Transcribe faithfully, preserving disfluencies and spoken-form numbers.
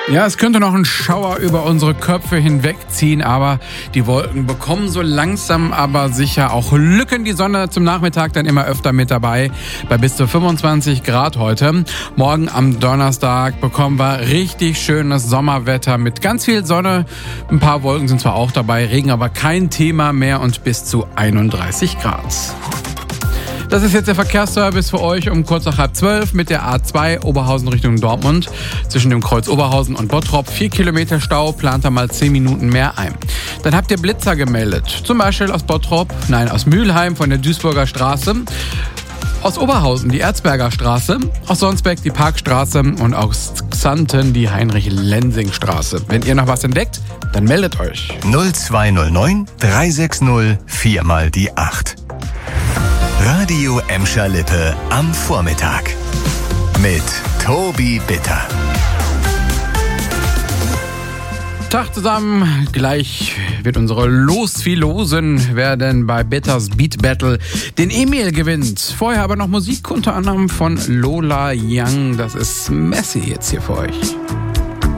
Ja, es könnte noch ein Schauer über unsere Köpfe hinwegziehen, aber die Wolken bekommen so langsam aber sicher auch Lücken. Die Sonne zum Nachmittag dann immer öfter mit dabei, bei bis zu fünfundzwanzig Grad heute. Morgen am Donnerstag bekommen wir richtig schönes Sommerwetter mit ganz viel Sonne. Ein paar Wolken sind zwar auch dabei, Regen aber kein Thema mehr und bis zu einunddreißig Grad. Das ist jetzt der Verkehrsservice für euch um kurz nach halb zwölf mit der A zwei Oberhausen Richtung Dortmund. Zwischen dem Kreuz Oberhausen und Bottrop vier Kilometer Stau, plant da mal zehn Minuten mehr ein. Dann habt ihr Blitzer gemeldet, zum Beispiel aus Bottrop, nein aus Mülheim von der Duisburger Straße, aus Oberhausen die Erzberger Straße, aus Sonsbeck die Parkstraße und aus Xanten die Heinrich-Lensing-Straße. Wenn ihr noch was entdeckt, dann meldet euch. null zwei null neun drei sechs null vier mal die acht. Radio Emscher Lippe am Vormittag mit Tobi Bitter. Tag zusammen, gleich wird unsere Losfilosen, wer denn bei Bitters Beat Battle den Emil gewinnt. Vorher aber noch Musik, unter anderem von Lola Young. Das ist Messi jetzt hier für euch.